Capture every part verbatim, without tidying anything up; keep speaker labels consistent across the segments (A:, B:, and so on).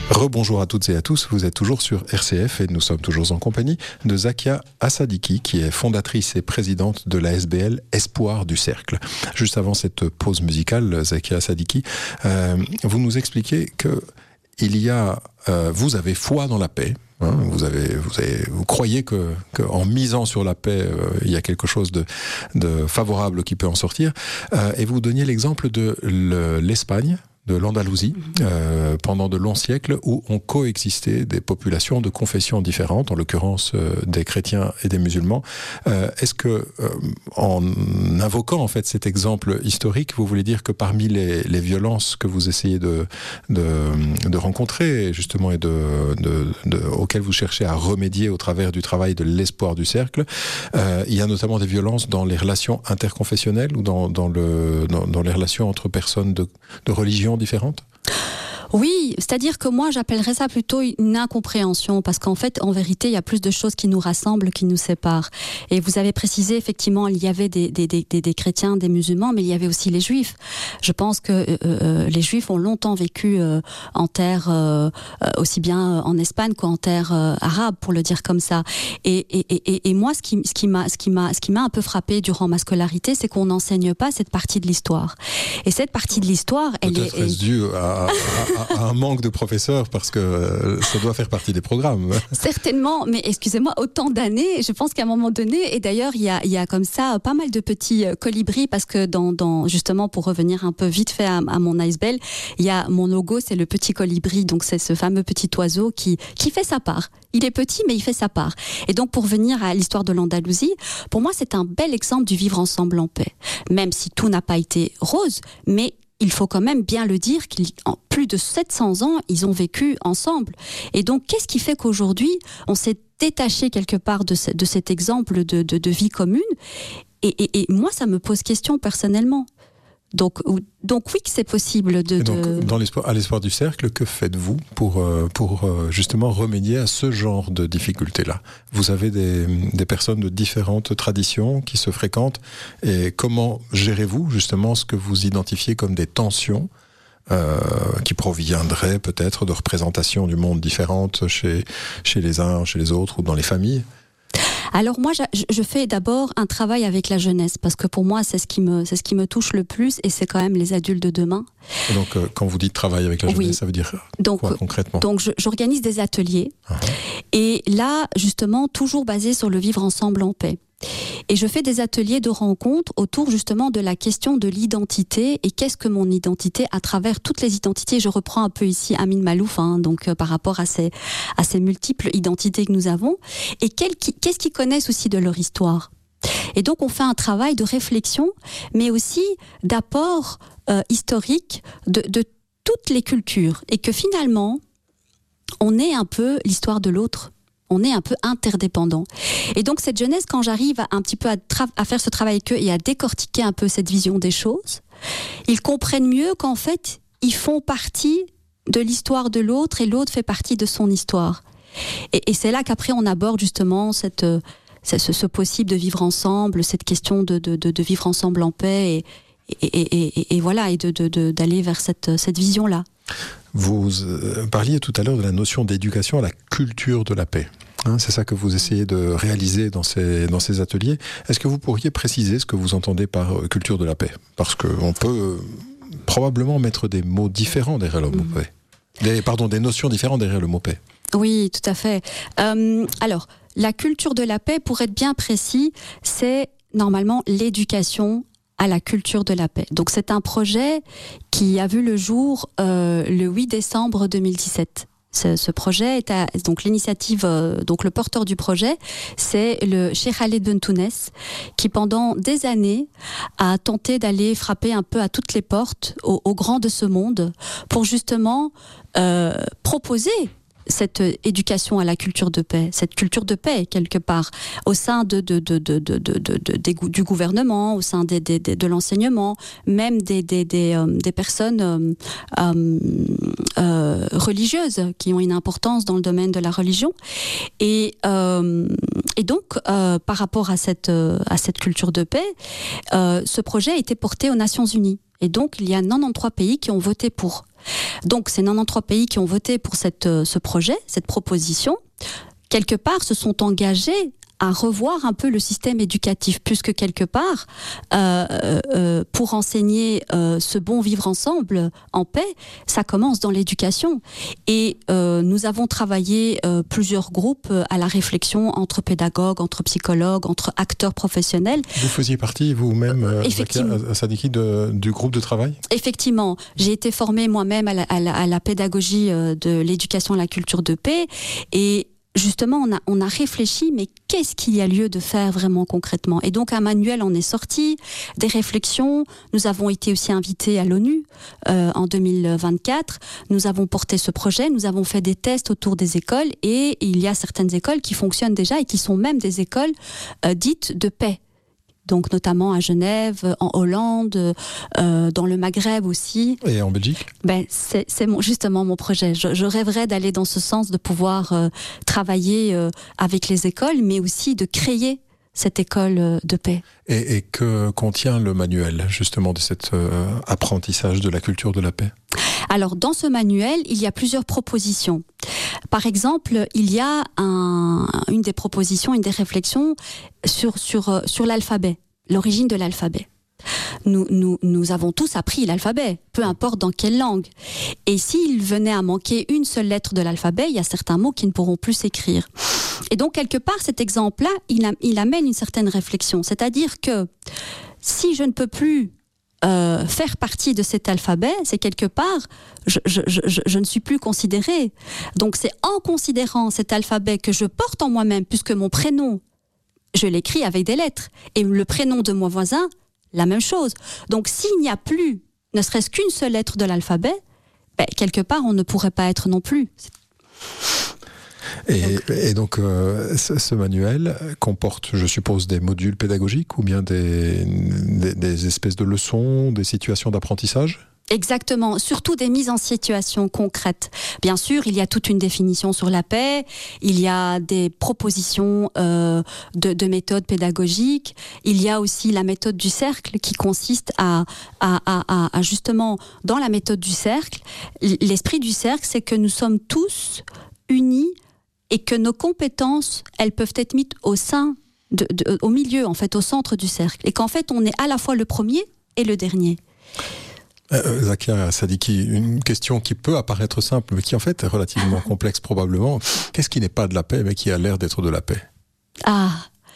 A: Rebonjour à toutes et à tous, vous êtes toujours sur R C F et nous sommes toujours en compagnie de Zakia Assadiki qui est fondatrice et présidente de la S B L Espoir du Cercle. Juste avant cette pause musicale, Zakia Assadiki, euh, vous nous expliquez que il y a, euh, vous avez foi dans la paix. Hein, vous avez, vous avez, vous croyez que, que en misant sur la paix, euh, il y a quelque chose de, de favorable qui peut en sortir. Euh, et vous donniez l'exemple de le, l'Espagne, de l'Andalousie, euh, pendant de longs siècles, où ont coexisté des populations de confessions différentes, en l'occurrence euh, des chrétiens et des musulmans. Euh, est-ce que, euh, en invoquant en fait cet exemple historique, vous voulez dire que parmi les, les violences que vous essayez de, de, de rencontrer, justement, et de, de, de, auxquelles vous cherchez à remédier au travers du travail de l'Espoir du Cercle, euh, il y a notamment des violences dans les relations interconfessionnelles ou dans, dans, le, dans, dans les relations entre personnes de, de religion différentes?
B: Oui, c'est-à-dire que moi j'appellerais ça plutôt une incompréhension, parce qu'en fait, en vérité, il y a plus de choses qui nous rassemblent, qui nous séparent. Et vous avez précisé, effectivement, il y avait des, des, des, des chrétiens, des musulmans, mais il y avait aussi les juifs. Je pense que euh, euh, les juifs ont longtemps vécu euh, en terre, euh, aussi bien en Espagne qu'en terre euh, arabe, pour le dire comme ça. Et, et, et, et moi, ce qui, ce qui m'a, ce qui m'a, ce qui m'a un peu frappé durant ma scolarité, c'est qu'on n'enseigne pas cette partie de l'histoire. Et cette partie de l'histoire, elle
A: Peut-être
B: est...
A: est-ce dû à, à, à un manque de professeurs, parce que ça doit faire partie des programmes.
B: Certainement, mais excusez-moi, autant d'années, je pense qu'à un moment donné, et d'ailleurs il y a, il y a comme ça pas mal de petits colibris, parce que dans, dans justement pour revenir un peu vite fait à, à mon Icebell, il y a mon logo, c'est le petit colibri, donc c'est ce fameux petit oiseau qui, qui fait sa part. Il est petit, mais il fait sa part. Et donc, pour venir à l'histoire de l'Andalousie, pour moi, c'est un bel exemple du vivre ensemble en paix. Même si tout n'a pas été rose, mais il faut quand même bien le dire qu'en plus de sept cents ans, ils ont vécu ensemble. Et donc, qu'est-ce qui fait qu'aujourd'hui, on s'est détaché quelque part de, ce, de cet exemple de, de, de vie commune? et, et, et moi, ça me pose question personnellement. Donc, donc oui que c'est possible de...
A: donc,
B: de...
A: dans l'espoir, à l'Espoir du Cercle, que faites-vous pour, pour justement remédier à ce genre de difficultés-là? Vous avez des, des personnes de différentes traditions qui se fréquentent, et comment gérez-vous justement ce que vous identifiez comme des tensions euh, qui proviendraient peut-être de représentations du monde différentes chez, chez les uns, chez les autres, ou dans les familles?
B: Alors moi, je fais d'abord un travail avec la jeunesse, parce que pour moi, c'est ce qui me, c'est ce qui me touche le plus, et c'est quand même les adultes de demain.
A: Et donc, euh, quand vous dites travail avec la jeunesse, oui. Ça veut dire
B: donc,
A: quoi concrètement?
B: Donc, je, j'organise des ateliers, uh-huh. Et là, justement, toujours basé sur le vivre ensemble en paix. Et je fais des ateliers de rencontres autour justement de la question de l'identité, et qu'est-ce que mon identité à travers toutes les identités. Je reprends un peu ici Amin Malouf, hein, donc euh, par rapport à ces, à ces multiples identités que nous avons, et quel, qu'est-ce qu'ils connaissent aussi de leur histoire. Et donc on fait un travail de réflexion, mais aussi d'apport euh, historique de, de toutes les cultures, et que finalement on est un peu l'histoire de l'autre. On est un peu interdépendants. Et donc cette jeunesse, quand j'arrive à, un petit peu à, tra- à faire ce travail avec eux et à décortiquer un peu cette vision des choses, ils comprennent mieux qu'en fait, ils font partie de l'histoire de l'autre, et l'autre fait partie de son histoire. Et, et c'est là qu'après on aborde justement cette, ce, ce possible de vivre ensemble, cette question de, de, de, de vivre ensemble en paix, et, et, et, et, et voilà, et de, de, de, d'aller vers cette, cette vision-là.
A: Vous euh, parliez tout à l'heure de la notion d'éducation à la culture de la paix. Hein, c'est ça que vous essayez de réaliser dans ces, dans ces ateliers. Est-ce que vous pourriez préciser ce que vous entendez par euh, culture de la paix? Parce qu'on peut euh, probablement mettre des mots différents derrière le mot mmh. paix. Des, pardon, des notions différentes derrière le mot paix.
B: Oui, tout à fait. Euh, alors, la culture de la paix, pour être bien précis, c'est normalement l'éducation à la culture de la paix. Donc c'est un projet qui a vu le jour euh, le huit décembre deux mille dix-sept. Ce, ce projet est à, donc l'initiative, euh, donc le porteur du projet, c'est le Cheikh Khaled Bentounès, qui pendant des années a tenté d'aller frapper un peu à toutes les portes aux, aux grands de ce monde pour justement euh, proposer cette éducation à la culture de paix, cette culture de paix quelque part, au sein de, de, de, de, de, de, de, de, du gouvernement, au sein des, des, des, de l'enseignement, même des, des, des, euh, des personnes euh, euh, euh, religieuses qui ont une importance dans le domaine de la religion. Et, euh, et donc, euh, par rapport à cette, à cette culture de paix, euh, ce projet a été porté aux Nations Unies. Et donc, il y a quatre-vingt-treize pays qui ont voté pour. Donc, ces quatre-vingt-treize pays qui ont voté pour cette, euh, ce projet, cette proposition, quelque part se sont engagés à revoir un peu le système éducatif, puisque quelque part, euh, euh, pour enseigner euh, ce bon vivre ensemble en paix, ça commence dans l'éducation. Et euh, nous avons travaillé euh, plusieurs groupes à la réflexion entre pédagogues, entre psychologues, entre acteurs professionnels.
A: Vous faisiez partie vous-même, euh,
B: Effectivement.
A: Zakia Assadiki, de, du groupe de travail ?
B: Effectivement, j'ai été formée moi-même à la, à la, à la pédagogie de l'éducation à la culture de paix, et justement, on a, on a réfléchi, mais qu'est-ce qu'il y a lieu de faire vraiment concrètement ? Et donc, un manuel en est sorti, des réflexions. Nous avons été aussi invités à l'ONU euh, en deux mille vingt-quatre. Nous avons porté ce projet, nous avons fait des tests autour des écoles, et il y a certaines écoles qui fonctionnent déjà et qui sont même des écoles euh, dites de paix. Donc notamment à Genève, en Hollande, euh, dans le Maghreb aussi.
A: Et en Belgique ?
B: Ben, c'est, c'est mon, justement mon projet. Je, je rêverais d'aller dans ce sens, de pouvoir euh, travailler euh, avec les écoles, mais aussi de créer cette école euh, de paix.
A: Et, et que contient le manuel, justement, de cet euh, apprentissage de la culture de la paix ?
B: Alors, dans ce manuel, il y a plusieurs propositions. Par exemple, il y a un, une des propositions, une des réflexions sur, sur, sur l'alphabet, l'origine de l'alphabet. Nous, nous, nous avons tous appris l'alphabet, peu importe dans quelle langue. Et s'il venait à manquer une seule lettre de l'alphabet, il y a certains mots qui ne pourront plus s'écrire. Et donc, quelque part, cet exemple-là, il, a, il amène une certaine réflexion. C'est-à-dire que si je ne peux plus Euh, faire partie de cet alphabet, c'est quelque part, je, je, je, je ne suis plus considérée. Donc c'est en considérant cet alphabet que je porte en moi-même, puisque mon prénom, je l'écris avec des lettres, et le prénom de mon voisin, la même chose. Donc s'il n'y a plus, ne serait-ce qu'une seule lettre de l'alphabet, ben, quelque part on ne pourrait pas être non plus.
A: Et donc, et donc euh, ce, ce manuel comporte, je suppose, des modules pédagogiques ou bien des, des, des espèces de leçons, des situations d'apprentissage ?
B: Exactement, surtout des mises en situation concrètes. Bien sûr, il y a toute une définition sur la paix, il y a des propositions euh, de, de méthodes pédagogiques, il y a aussi la méthode du cercle qui consiste à, à, à, à justement, dans la méthode du cercle, l'esprit du cercle, c'est que nous sommes tous unis et que nos compétences, elles peuvent être mises au sein, de, de, au milieu, en fait, au centre du cercle. Et qu'en fait, on est à la fois le premier et le dernier.
A: Euh, Zakia Assadiki, une question qui peut apparaître simple, mais qui en fait est relativement complexe probablement. Qu'est-ce qui n'est pas de la paix, mais qui a l'air d'être de la paix ?
B: Ah,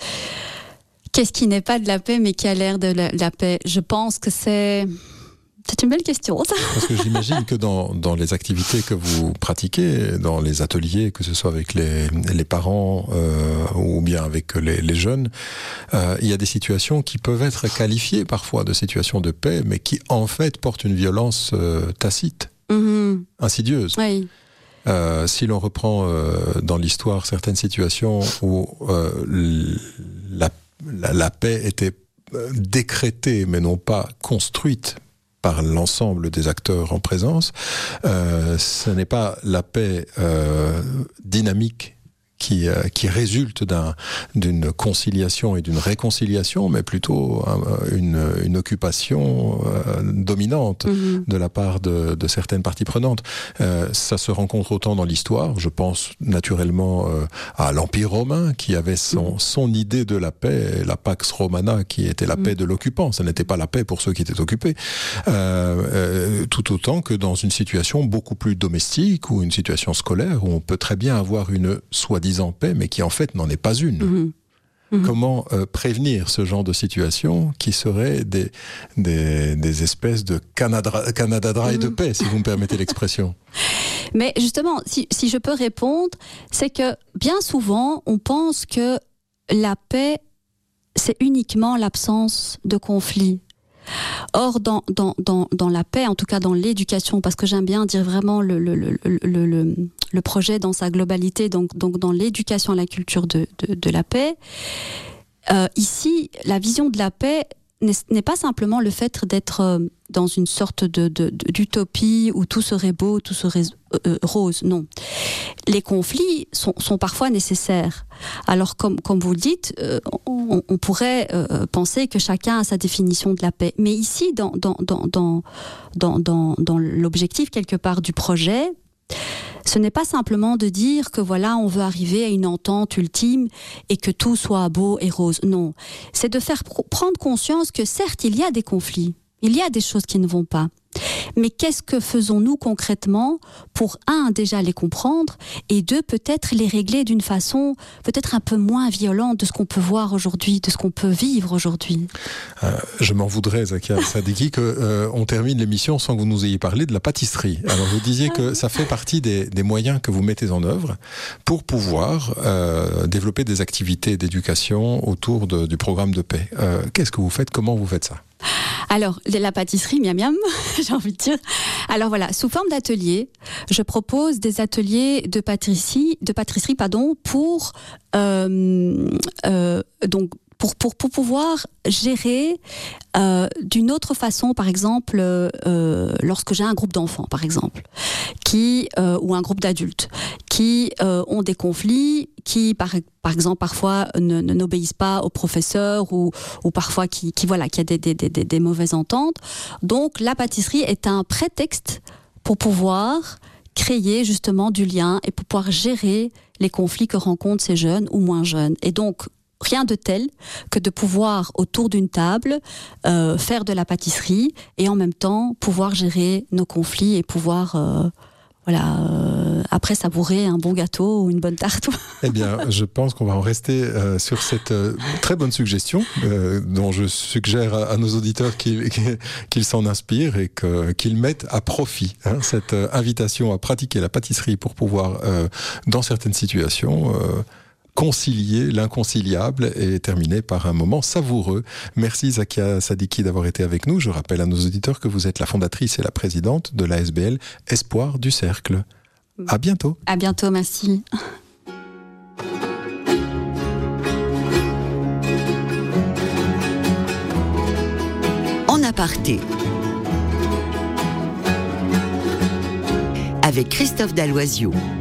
B: qu'est-ce qui n'est pas de la paix, mais qui a l'air de la, de la paix ? Je pense que c'est... C'est une belle question, ça.
A: Parce que j'imagine que dans, dans les activités que vous pratiquez, dans les ateliers, que ce soit avec les, les parents euh, ou bien avec les, les jeunes, euh, il y a des situations qui peuvent être qualifiées parfois de situations de paix, mais qui en fait portent une violence euh, tacite, mm-hmm. insidieuse.
B: Oui.
A: Euh, si l'on reprend euh, dans l'histoire certaines situations où euh, la, la, la paix était décrétée, mais non pas construite par l'ensemble des acteurs en présence, euh, ce n'est pas la paix euh, dynamique qui, euh, qui résulte d'un, d'une conciliation et d'une réconciliation, mais plutôt euh, une, une occupation euh, dominante mmh. de la part de, de certaines parties prenantes. Euh, ça se rencontre autant dans l'histoire, je pense naturellement euh, à l'Empire romain, qui avait son, mmh. son idée de la paix, la Pax Romana, qui était la mmh. paix de l'occupant. Ça n'était pas la paix pour ceux qui étaient occupés. Euh, euh, tout autant que dans une situation beaucoup plus domestique, ou une situation scolaire, où on peut très bien avoir une soi-disant en paix, mais qui en fait n'en est pas une. Mmh. Mmh. Comment euh, prévenir ce genre de situation qui seraient des, des, des espèces de Canada, Canada Dry mmh. de paix, si vous me permettez l'expression.
B: Mais justement, si, si je peux répondre, c'est que bien souvent, on pense que la paix, c'est uniquement l'absence de conflit. Or, dans, dans, dans, dans la paix, en tout cas dans l'éducation, parce que j'aime bien dire vraiment le, le, le, le, le, le projet dans sa globalité, donc, donc dans l'éducation à la culture de, de, de la paix, euh, ici, la vision de la paix, n'est pas simplement le fait d'être dans une sorte de, de, de, d'utopie où tout serait beau, tout serait euh, rose. Non. Les conflits sont, sont parfois nécessaires. Alors, comme, comme vous le dites, euh, on, on pourrait euh, penser que chacun a sa définition de la paix. Mais ici, dans, dans, dans, dans, dans, dans, dans l'objectif, quelque part, du projet, ce n'est pas simplement de dire que voilà, on veut arriver à une entente ultime et que tout soit beau et rose. Non. C'est de faire pr- prendre conscience que certes, il y a des conflits. Il y a des choses qui ne vont pas. Mais qu'est-ce que faisons-nous concrètement pour, un, déjà les comprendre, et deux, peut-être les régler d'une façon peut-être un peu moins violente de ce qu'on peut voir aujourd'hui, de ce qu'on peut vivre aujourd'hui.
A: euh, Je m'en voudrais, Zakia Sadiki, qu'on euh, termine l'émission sans que vous nous ayez parlé de la pâtisserie. Alors vous disiez que ça fait partie des, des moyens que vous mettez en œuvre pour pouvoir euh, développer des activités d'éducation autour de, du programme de paix. Euh, qu'est-ce que vous faites? Comment vous faites ça?
B: Alors, la pâtisserie, miam miam, j'ai envie de dire. Alors voilà, sous forme d'atelier, je propose des ateliers de pâtisserie, de pâtisserie pardon, pour euh, euh, donc pour pour pour pouvoir gérer euh, d'une autre façon, par exemple, euh, lorsque j'ai un groupe d'enfants, par exemple, qui euh, ou un groupe d'adultes qui euh, ont des conflits, qui par par exemple parfois ne, ne n'obéissent pas au professeur ou ou parfois qui qui voilà qui a des des des des mauvaises ententes. Donc la pâtisserie est un prétexte pour pouvoir créer justement du lien et pour pouvoir gérer les conflits que rencontrent ces jeunes ou moins jeunes. Et donc rien de tel que de pouvoir, autour d'une table, euh, faire de la pâtisserie et en même temps pouvoir gérer nos conflits et pouvoir, euh, voilà, euh, après savourer un bon gâteau ou une bonne tarte.
A: Eh bien, je pense qu'on va en rester euh, sur cette euh, très bonne suggestion euh, dont je suggère à, à nos auditeurs qu'ils, qu'ils s'en inspirent et que, qu'ils mettent à profit hein, cette euh, invitation à pratiquer la pâtisserie pour pouvoir, euh, dans certaines situations, euh, concilier l'inconciliable et terminer par un moment savoureux. Merci Zakia Sadiki d'avoir été avec nous. Je rappelle à nos auditeurs que vous êtes la fondatrice et la présidente de l'A S B L Espoir du Cercle. À bientôt.
B: À bientôt, merci.
C: En aparté. Avec Christophe Dalloisiou.